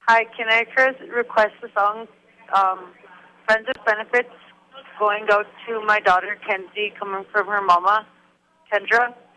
Hi, can I first request the song Friends with Benefits going out to my daughter Kenzie coming from her mama, Kendra?